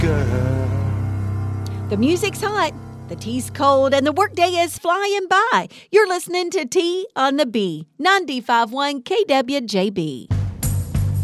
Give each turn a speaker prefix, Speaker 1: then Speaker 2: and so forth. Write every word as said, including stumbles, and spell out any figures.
Speaker 1: girl.
Speaker 2: The music's hot, the tea's cold, and the workday is flying by. You're listening to Tea on the B, ninety-five point one K W J B.